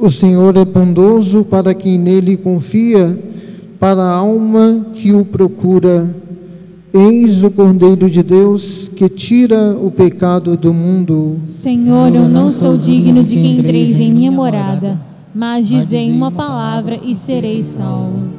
O Senhor é bondoso para quem nele confia, para a alma que o procura. Eis o Cordeiro de Deus que tira o pecado do mundo. Senhor, eu não sou digno de que entreis em minha morada, mas dizei uma palavra e serei salvo.